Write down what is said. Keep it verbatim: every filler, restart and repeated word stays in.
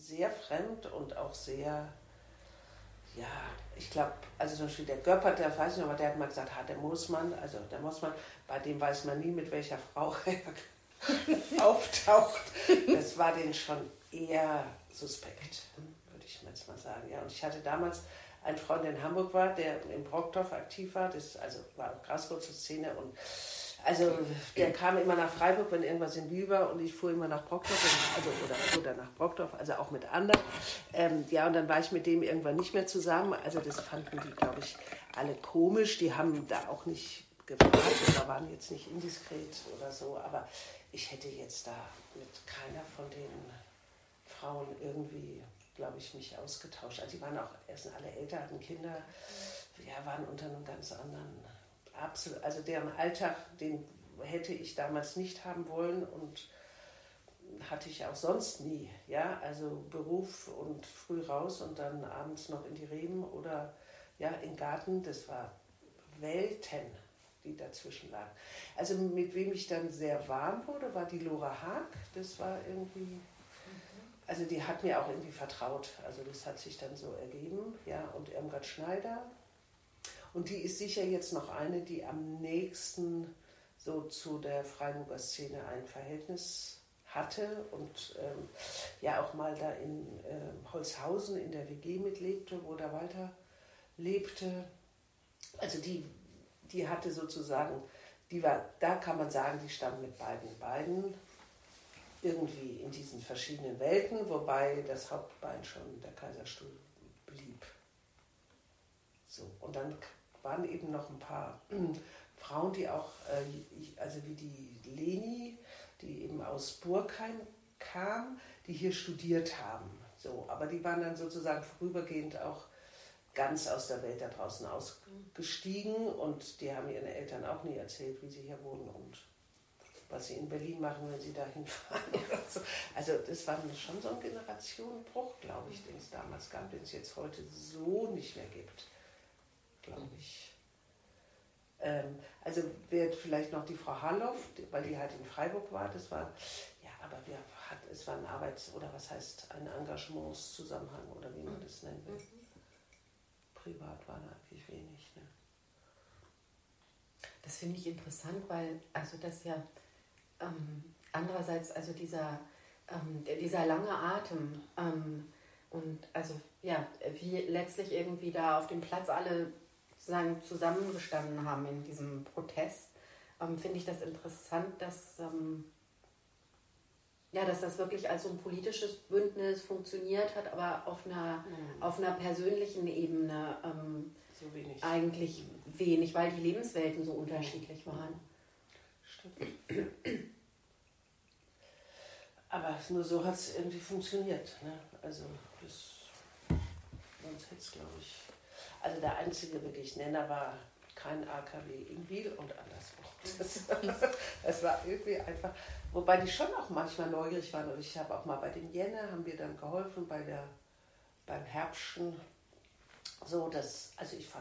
sehr fremd und auch sehr, ja, ich glaube, also zum Beispiel der Göppert, der weiß ich noch, aber der hat mal gesagt, ha, der Moosmann, also der Moosmann, bei dem weiß man nie, mit welcher Frau er auftaucht. Das war denen schon eher suspekt, würde ich jetzt mal sagen. Ja, und ich hatte damals einen Freund, der in Hamburg war, der in Brockdorf aktiv war, das also war auch Graswurzelszene und also der kam immer nach Freiburg, wenn irgendwas in Wien war und ich fuhr immer nach Brockdorf, also, oder, oder nach Brockdorf, also auch mit anderen. Ähm, ja, und dann war ich mit dem irgendwann nicht mehr zusammen, also das fanden die, glaube ich, alle komisch, die haben da auch nicht gefragt oder waren jetzt nicht indiskret oder so, aber ich hätte jetzt da mit keiner von den Frauen irgendwie, glaube ich, mich ausgetauscht. Also die waren auch erst alle älter, hatten Kinder, ja, waren unter einem ganz anderen... Absolut, also deren Alltag, den hätte ich damals nicht haben wollen und hatte ich auch sonst nie. Ja, also Beruf und früh raus und dann abends noch in die Reben oder ja, im Garten, das war Welten, die dazwischen lagen. Also mit wem ich dann sehr warm wurde, war die Lora Haag. Das war irgendwie, also die hat mir auch irgendwie vertraut. Also das hat sich dann so ergeben. Ja, und Irmgard Schneider. Und die ist sicher jetzt noch eine, die am nächsten so zu der Freiburger Szene ein Verhältnis hatte und ähm, ja auch mal da in ähm, Holzhausen in der W G mitlebte, wo der Walter lebte. Also die, die hatte sozusagen, die war, da kann man sagen, die stand mit beiden Beinen irgendwie in diesen verschiedenen Welten, wobei das Hauptbein schon der Kaiserstuhl blieb. So, und dann waren eben noch ein paar äh, Frauen, die auch, äh, also wie die Leni, die eben aus Burgheim kam, die hier studiert haben. So, aber die waren dann sozusagen vorübergehend auch ganz aus der Welt da draußen ausgestiegen und die haben ihren Eltern auch nie erzählt, wie sie hier wohnen und was sie in Berlin machen, wenn sie dahin fahren oder so. Also das war schon so ein Generationenbruch, glaube ich, den es damals gab, den es jetzt heute so nicht mehr gibt. Glaube ich. Ähm, also wird vielleicht noch die Frau Harloff, weil die halt in Freiburg war, das war, ja, aber wir hat, es war ein Arbeits- oder was heißt ein Engagementszusammenhang oder wie man das nennen will. Privat war da eigentlich wenig. Ne? Das finde ich interessant, weil also das ja ähm, andererseits, also dieser, ähm, dieser lange Atem ähm, und also ja, wie letztlich irgendwie da auf dem Platz alle sozusagen zusammengestanden haben in diesem Protest, ähm, finde ich das interessant, dass, ähm, ja, dass das wirklich als so ein politisches Bündnis funktioniert hat, aber auf einer, mhm. auf einer persönlichen Ebene ähm, so wenig. eigentlich mhm. wenig, weil die Lebenswelten so unterschiedlich mhm. waren. Stimmt. Aber nur so hat es irgendwie funktioniert. Ne? Also das, sonst hätte es, glaube ich... Also der einzige wirklich Nenner war kein A K W in Biel und anderswo. Das, das war irgendwie einfach, wobei die schon auch manchmal neugierig waren. Und ich habe auch mal bei den Jenne, haben wir dann geholfen bei der, beim Herbstchen. So, das, also ich fand